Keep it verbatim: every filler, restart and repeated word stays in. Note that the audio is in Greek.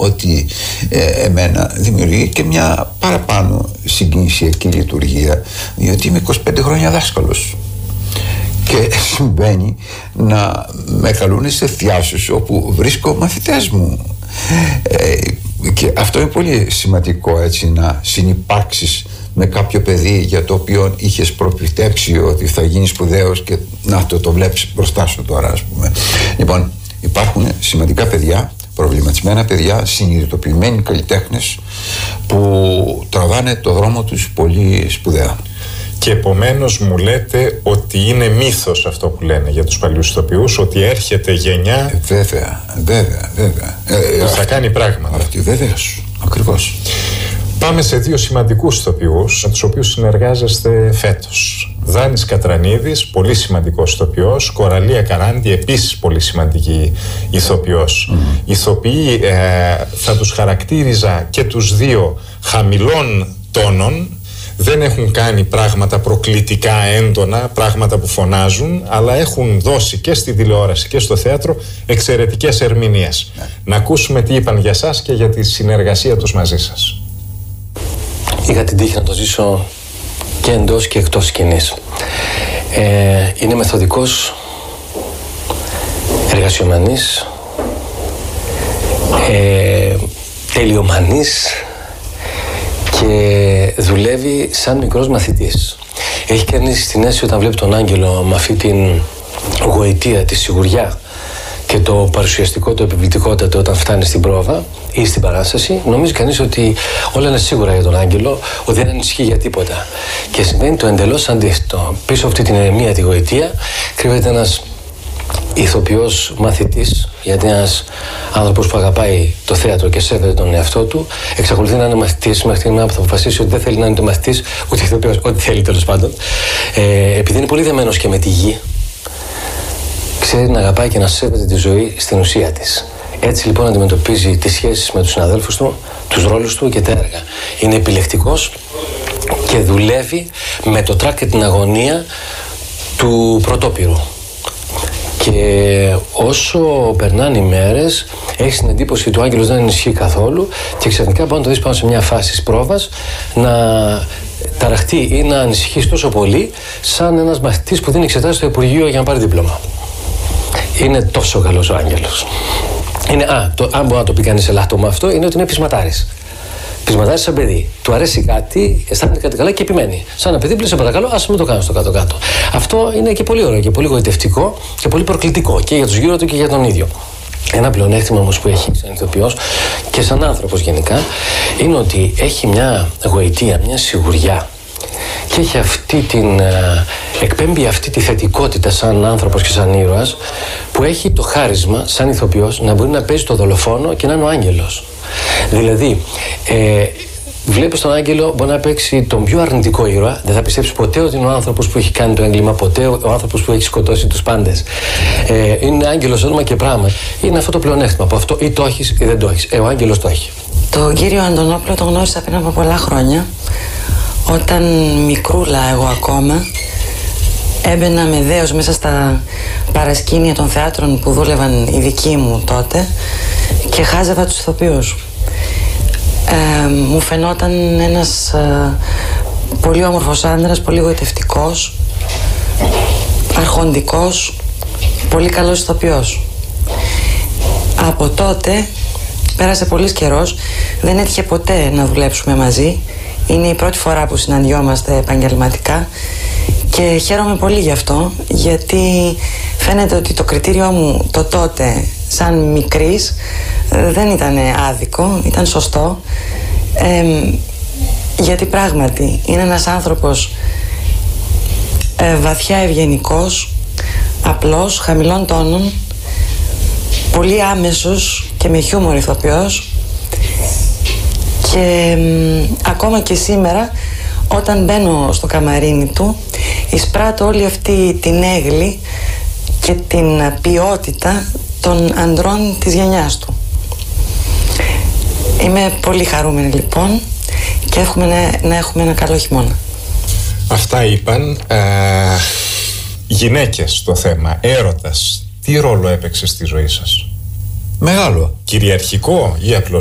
ότι ε, εμένα δημιουργεί και μια παραπάνω συγκινησιακή λειτουργία, διότι είμαι είκοσι πέντε χρόνια δάσκαλος και συμβαίνει να με καλούν σε θειάσεις όπου βρίσκω μαθητές μου, ε, και αυτό είναι πολύ σημαντικό, έτσι, να συνυπάρξεις με κάποιο παιδί για το οποίο είχες προπιτέψει ότι θα γίνει σπουδαίος και να το, το βλέπεις μπροστά σου τώρα, ας πούμε. Λοιπόν, υπάρχουν σημαντικά παιδιά, προβληματισμένα παιδιά, συνειδητοποιημένοι καλλιτέχνες που τραβάνε το δρόμο τους πολύ σπουδαία. Και επομένως μου λέτε ότι είναι μύθος αυτό που λένε για τους παλιούς ηθοποιούς, ότι έρχεται γενιά... Ε, βέβαια, βέβαια, βέβαια. Ε, θα αυτή, κάνει πράγματα. Αυτή, βέβαιως, ακριβώς. Πάμε σε δύο σημαντικούς ηθοποιούς, με τους οποίους συνεργάζεστε φέτος. Δάνης Κατρανίδης, πολύ σημαντικός ηθοποιός. Κοραλία Καράντη, επίσης πολύ σημαντική ηθοποιός. Mm. Ηθοποιοί, ε, θα τους χαρακτήριζα και τους δύο χαμηλών τόνων. Δεν έχουν κάνει πράγματα προκλητικά έντονα, πράγματα που φωνάζουν, αλλά έχουν δώσει και στη τηλεόραση και στο θέατρο εξαιρετικές ερμηνείες. Ναι. Να ακούσουμε τι είπαν για σας και για τη συνεργασία τους μαζί σας. Είχα την τύχη να το ζήσω και εντός και εκτός σκηνής. Ε, είναι μεθοδικός, εργασιομανής, ε, τελειομανής και δουλεύει σαν μικρός μαθητής. Έχει κανείς την αίσθηση όταν βλέπει τον Άγγελο με αυτή την γοητεία, τη σιγουριά και το παρουσιαστικό, το επιβλητικότατο όταν φτάνει στην πρόβα ή στην παράσταση, νομίζει κανείς ότι όλα είναι σίγουρα για τον Άγγελο, ότι δεν ανησυχεί για τίποτα. Και συμβαίνει το εντελώς αντίθετο. Πίσω από αυτή την ηρεμία, τη γοητεία, κρύβεται ένας ηθοποιός μαθητής, γιατί ένας άνθρωπος που αγαπάει το θέατρο και σέβεται τον εαυτό του, εξακολουθεί να είναι μαθητής μέχρι τη στιγμή που θα αποφασίσει ότι δεν θέλει να είναι το μαθητής, ούτε ηθοποιός, ό,τι θέλει τέλος πάντων. Ε, επειδή είναι πολύ δεμένος και με τη γη, ξέρει να αγαπάει και να σέβεται τη ζωή στην ουσία της. Έτσι λοιπόν αντιμετωπίζει τις σχέσεις με τους συναδέλφους του, τους ρόλους του και τα έργα. Είναι επιλεκτικός και δουλεύει με το τρακ και την αγωνία του πρωτόπυρου. Και όσο περνάνε οι μέρες, έχεις την εντύπωση ότι ο Άγγελος δεν ενισχύει καθόλου και ξαφνικά μπορεί να το δεις πάνω σε μια φάση της πρόβας να ταραχτεί ή να ανησυχείς τόσο πολύ σαν ένας μαθητής που δίνει εξετάσεις στο Υπουργείο για να πάρει δίπλωμα. Είναι τόσο καλός ο Άγγελος. Είναι, α, το, αν μπορεί να το πει κανείς ελάχτω με αυτό, είναι ότι είναι πεισματάρης. Πεισματάρης σαν παιδί. Του αρέσει κάτι, αισθάνεται κάτι καλά και επιμένει. Σαν ένα παιδί που λέει, σε παρακαλώ, ας μην το κάνω στο κάτω-κάτω. Αυτό είναι και πολύ ωραίο και πολύ γοητευτικό και πολύ προκλητικό και για τους γύρω του και για τον ίδιο. Ένα πλεονέκτημα όμως που έχει σαν ηθοποιός και σαν άνθρωπος γενικά είναι ότι έχει μια γοητεία, μια σιγουριά και έχει αυτή την, εκπέμπει αυτή τη θετικότητα σαν άνθρωπος και σαν ήρωας που έχει το χάρισμα σαν ηθοποιός να μπορεί να παίζει το δολοφόνο και να είναι ο Άγγελος. Δηλαδή, ε, βλέπεις τον Άγγελο μπορεί να παίξει τον πιο αρνητικό ήρωα, δεν θα πιστέψεις ποτέ ότι είναι ο άνθρωπος που έχει κάνει το έγκλημα, ποτέ ο άνθρωπος που έχει σκοτώσει τους πάντες. Ε, είναι Άγγελος όνομα και πράγμα. Είναι αυτό το πλεονέκτημα που αυτό ή το έχεις ή δεν το έχεις. Ε, ο Άγγελος το έχει. Τον κύριο Αντωνόπουλο τον γνώρισα πριν από πολλά χρόνια, όταν μικρούλα εγώ ακόμα έμπαινα με δέος μέσα στα παρασκήνια των θεάτρων που δούλευαν οι δικοί μου τότε και χάζευα τους ηθοποιούς. Ε, μου φαινόταν ένας ε, πολύ όμορφος άντρας, πολύ γοητευτικός, αρχοντικός, πολύ καλός ηθοποιός. Από τότε πέρασε πολύς καιρός, δεν έτυχε ποτέ να δουλέψουμε μαζί. Είναι η πρώτη φορά που συναντιόμαστε επαγγελματικά και χαίρομαι πολύ γι' αυτό, γιατί φαίνεται ότι το κριτήριό μου το τότε σαν μικρής δεν ήταν άδικο, ήταν σωστό, ε, γιατί πράγματι είναι ένας άνθρωπος ε, βαθιά ευγενικός, απλός, χαμηλών τόνων, πολύ άμεσος και με χιούμορ ηθοποιός. Και ε, ακόμα και σήμερα όταν μπαίνω στο καμαρίνι του εισπράττω όλη αυτή την έγκλη και την ποιότητα των ανδρών της γενιάς του. Είμαι πολύ χαρούμενη λοιπόν και εύχομαι να, να έχουμε ένα καλό χειμώνα. Αυτά είπαν ε, γυναίκες το θέμα, έρωτας. Τι ρόλο έπαιξε στη ζωή σας? Μεγάλο. Κυριαρχικό ή απλώς